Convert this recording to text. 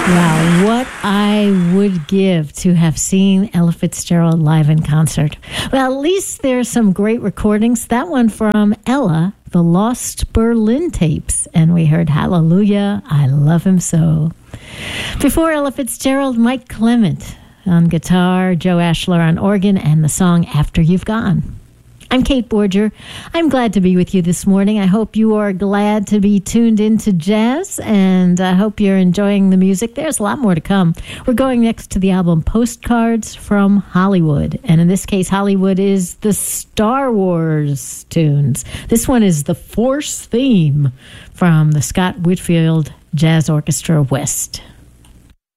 Wow, what I would give to have seen Ella Fitzgerald live in concert. Well, at least there's some great recordings. That one from Ella, the Lost Berlin tapes. And we heard Hallelujah, I Love Him So. Before Ella Fitzgerald, Mike Clement on guitar, Joe Ashler on organ, and the song After You've Gone. I'm Kate Borger. I'm glad to be with you this morning. I hope you are glad to be tuned into jazz, and I hope you're enjoying the music. There's a lot more to come. We're going next to the album Postcards from Hollywood, and in this case, Hollywood is the Star Wars tunes. This one is the Force theme from the Scott Whitfield Jazz Orchestra West.